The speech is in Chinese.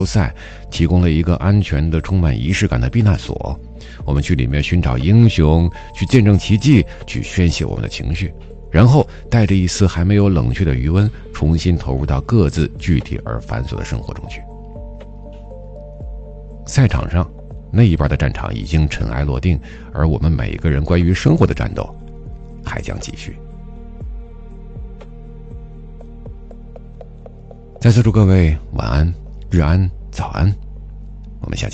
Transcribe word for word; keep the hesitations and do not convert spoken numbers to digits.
赛提供了一个安全的、充满仪式感的避难所，我们去里面寻找英雄，去见证奇迹，去宣泄我们的情绪，然后带着一丝还没有冷却的余温，重新投入到各自具体而繁琐的生活中去。赛场上那一半的战场已经尘埃落定，而我们每一个人关于生活的战斗还将继续。再次祝各位晚安、日安、早安，我们下期